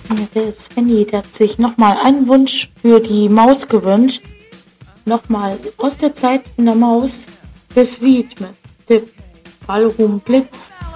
Ja, der Svenny, der hat sich nochmal einen Wunsch für die Maus gewünscht. Nochmal aus der Zeit von der Maus. Das Lied mit Tipp, Ballrum, Blitz.